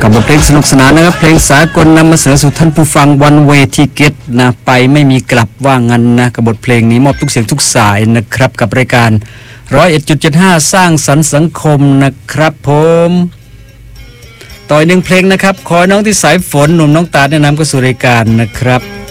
กับบทเพลงสนุกสนานนะครับเพลงสากลนำมาเสนอสู่ท่านผู้ฟัง One Way Ticket นะไปไม่มีกลับว่างั้นนะกับบทเพลงนี้มอบทุกเสียงทุกสายนะครับกับรายการ 101.75 สร้างสรรค์สังคมนะครับผมต่ออีกหนึ่งเพลงนะครับขอน้องที่สายฝนหนุ่มน้องตาแนะนำเข้าสู่รายการนะครับ